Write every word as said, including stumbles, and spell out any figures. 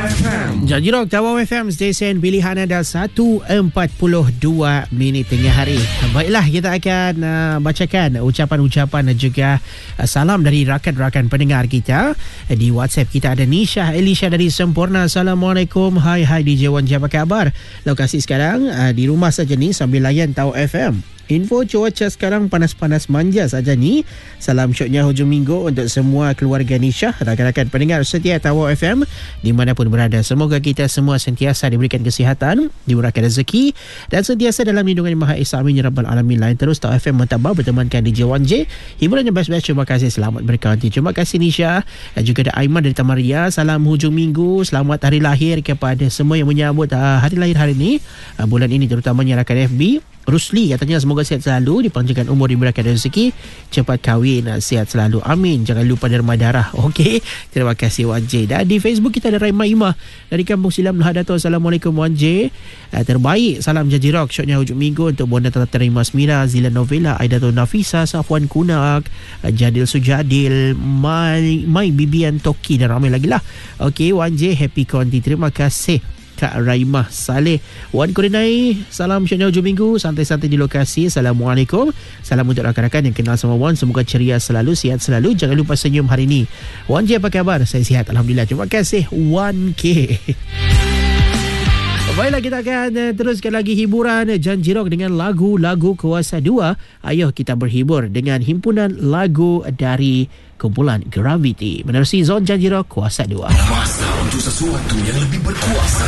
F M. Janji Rock, Tawau F M, stesen pilihan anda satu empat puluh dua minit tengah hari. Baiklah, kita akan uh, bacakan ucapan-ucapan dan juga uh, salam dari rakan-rakan pendengar kita. Di WhatsApp kita ada Nisha Elisha dari Sempurna. Assalamualaikum. Hai hai D J Wan, apa khabar? Lokasi sekarang uh, di rumah saja ni sambil layan Tawau F M. Info cuaca sekarang panas-panas manja saja ni. Salam syoknya hujung minggu untuk semua keluarga Nisha, rakan-rakan pendengar setia Tawau F M dimanapun berada. Semoga kita semua sentiasa diberikan kesihatan, dimurahkan rezeki dan sentiasa dalam lindungan Maha Esa. Amin ya rabbal alamin. Lain terus Tawau F M mentabah bertemankan D J Wan J. Hiburan yang best-best. Terima kasih, selamat berkanti. Terima kasih Nisha. Dan juga ada Aiman dari Tamaria. Salam hujung minggu, selamat hari lahir kepada semua yang menyambut uh, hari lahir hari ini, uh, bulan ini, terutamanya rakan F B. Rusli katanya semoga sihat selalu, dipanjangkan umur, diberikan rezeki, cepat kahwin, sihat selalu, amin. Jangan lupa derma darah. Okey, terima kasih Wan J. Dan di Facebook kita ada Raima Imah dari Kampung Silam Lahadato. Assalamualaikum Wan J. uh, Terbaik, salam Janji Rock, syoknya hujung minggu untuk Bonda Tata Terima Smira, Zila Novela, Aidatul Nafisa, Safwan Kunak, uh, Jadil Sujadil, Mai, Mai Bibian Toki dan ramai lagi lah. Okey Wan J, happy konti. Terima kasih Kak Raimah Saleh. Wan Kurenai, salam syoknya hujung minggu, santai-santai di lokasi. Assalamualaikum. Salam untuk rakan-rakan yang kenal sama Wan, semoga ceria selalu, sihat selalu, jangan lupa senyum hari ini. Wan J, apa khabar? Saya sihat, alhamdulillah. Terima kasih Wan K. Baiklah, kita akan uh, teruskan lagi hiburan Janji Rock dengan lagu-lagu Kuasa dua. Ayo kita berhibur dengan himpunan lagu dari kumpulan Gravity. Menerusi Zon Janji Rock Kuasa dua. Masa untuk sesuatu yang lebih berkuasa.